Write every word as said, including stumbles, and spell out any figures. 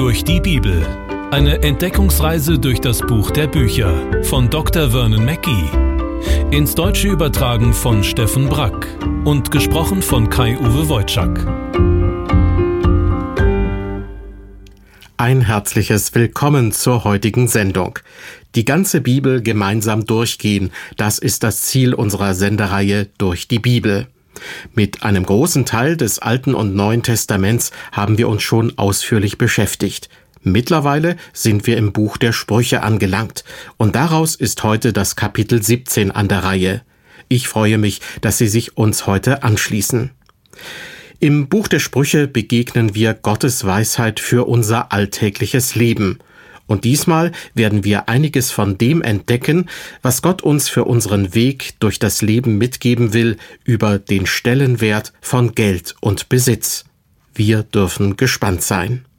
Durch die Bibel. Eine Entdeckungsreise durch das Buch der Bücher von Doktor Vernon Mackey. Ins Deutsche übertragen von Steffen Brack und gesprochen von Kai-Uwe Wojczak. Ein herzliches Willkommen zur heutigen Sendung. Die ganze Bibel gemeinsam durchgehen, das ist das Ziel unserer Sendereihe Durch die Bibel. Mit einem großen Teil des Alten und Neuen Testaments haben wir uns schon ausführlich beschäftigt. Mittlerweile sind wir im Buch der Sprüche angelangt und daraus ist heute das Kapitel siebzehn an der Reihe. Ich freue mich, dass Sie sich uns heute anschließen. Im Buch der Sprüche begegnen wir Gottes Weisheit für unser alltägliches Leben. Und diesmal werden wir einiges von dem entdecken, was Gott uns für unseren Weg durch das Leben mitgeben will, über den Stellenwert von Geld und Besitz. Wir dürfen gespannt sein.